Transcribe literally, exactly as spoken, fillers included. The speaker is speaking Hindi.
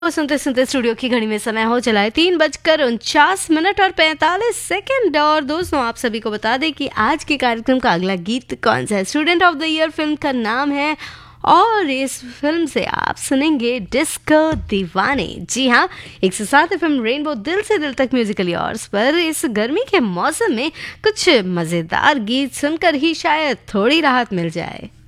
तो सुनते सुनते स्टूडियो की घड़ी में समय हो चला है तीन बजकर उनचास मिनट और पैंतालीस सेकंड। और दोस्तों, आप सभी को बता दें कि आज के कार्यक्रम का अगला गीत कौन सा है। Student of the year film का नाम है और इस फिल्म से आप सुनेंगे डिस्को दीवाने। जी हाँ, एक सौ सात एफ एम रेनबो दिल से दिल तक म्यूजिकल यॉर्स पर इस गर्मी के मौसम में कुछ मजेदार गीत सुनकर ही शायद थोड़ी राहत मिल जाए।